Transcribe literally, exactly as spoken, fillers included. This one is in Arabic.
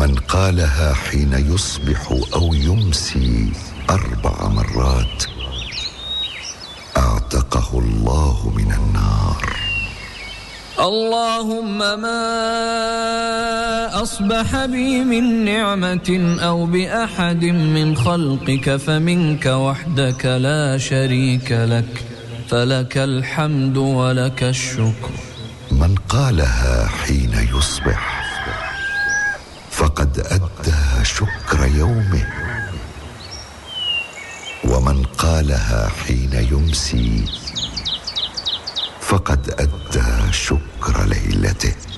من قالها حين يصبح أو يمسي أربع مرات أعتقه الله من النار. اللهم ما أصبح بي من نعمة أو بأحد من خلقك فمنك وحدك لا شريك لك، فلك الحمد ولك الشكر. من قالها حين يصبح فقد أدى شكر يومه، ومن قالها حين يمسي فقد أدى شكر ليلته.